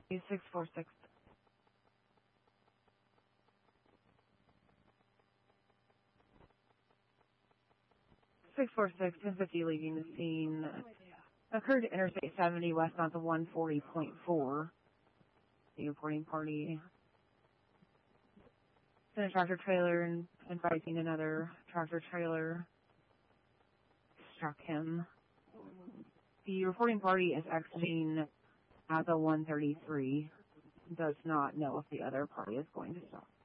646. 646, 1050 leaving the scene. Occurred at Interstate 70 west onto 140.4. The reporting party in a tractor trailer and inviting another tractor trailer struck him. The reporting party is exiting at the 133. Does not know if the other party is going to stop.